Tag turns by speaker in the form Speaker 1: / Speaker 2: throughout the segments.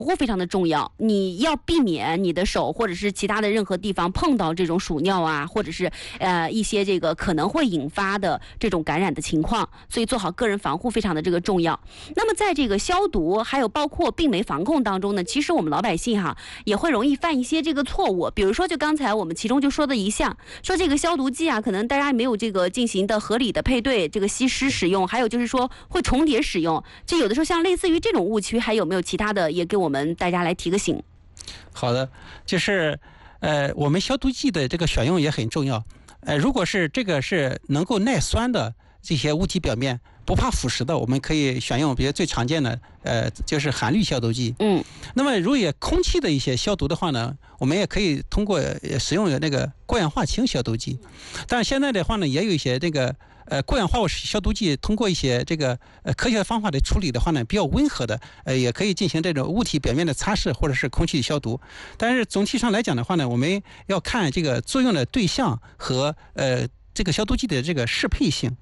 Speaker 1: 护非常的重要，你要避免你的手或者是其他的任何地方碰到这种鼠尿啊，或者是一些这个可能会引发的这种感染的情况，所以做好个人防护非常的这个重要。那么在这个消毒还有包括病媒防控当中呢，其实我们老百姓也会容易犯一些这个错误，比如说就刚才我们其中就说的一项，说这个消毒剂可能大家没有这个进行的合理的配对，这个稀释使用，还有就是说会重叠使用，这有的时候像类似于这种误区，还有没有其他的也给我们大家来提个醒？
Speaker 2: 好的，就是我们消毒剂的这个选用也很重要。如果是这个是能够耐酸的这些物体表面，不怕腐蚀的，我们可以选用比如最常见的就是含氯消毒剂。那么如果空气的一些消毒的话呢，我们也可以通过使用那个过氧化氢消毒剂。但是现在的话呢，也有一些这个过氧化物消毒剂通过一些这个科学方法的处理的话呢，比较温和的也可以进行这种物体表面的擦拭或者是空气消毒。但是总体上来讲的话呢，我们要看这个作用的对象和这个消毒剂的这个适配性。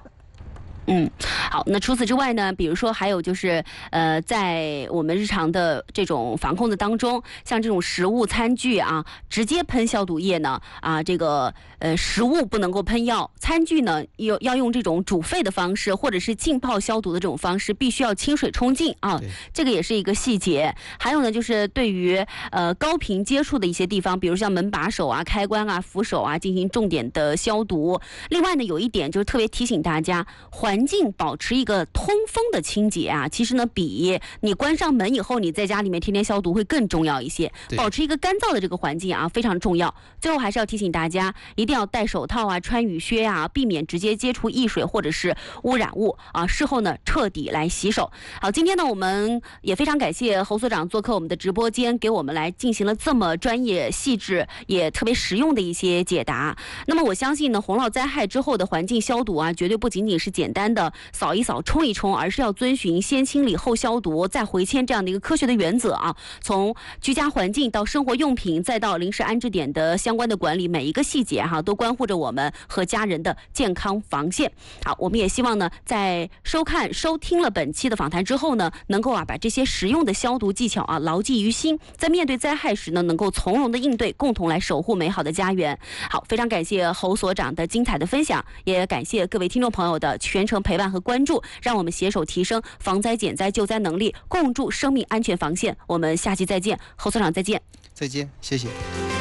Speaker 1: 好，那除此之外呢，比如说还有就是在我们日常的这种防控的当中，像这种食物餐具直接喷消毒液呢这个食物不能够喷药，餐具呢要用这种煮沸的方式或者是浸泡消毒的这种方式，必须要清水冲净这个也是一个细节。还有呢，就是对于高频接触的一些地方，比如像门把手开关扶手进行重点的消毒。另外呢，有一点就是特别提醒大家，环境保持一个通风的清洁其实呢比你关上门以后你在家里面天天消毒会更重要一些。保持一个干燥的这个环境非常重要。最后还是要提醒大家，一定要戴手套穿雨靴避免直接接触易水或者是污染物事后呢彻底来洗手。好，今天呢我们也非常感谢侯所长做客我们的直播间，给我们来进行了这么专业细致也特别实用的一些解答。那么我相信呢，洪涝灾害之后的环境消毒绝对不仅仅是简单的扫一扫冲一冲，而是要遵循先清理后消毒再回迁这样的一个科学的原则从居家环境到生活用品再到临时安置点的相关的管理，每一个细节都关乎着我们和家人的健康防线。好，我们也希望呢在收听了本期的访谈之后呢，能够把这些实用的消毒技巧牢记于心，在面对灾害时呢能够从容的应对，共同来守护美好的家园。好，非常感谢侯所长的精彩的分享，也感谢各位听众朋友的全程陪伴和关注，让我们携手提升防灾减灾救灾能力，共筑生命安全防线。我们下期再见，侯所长再见。
Speaker 2: 再见，谢谢。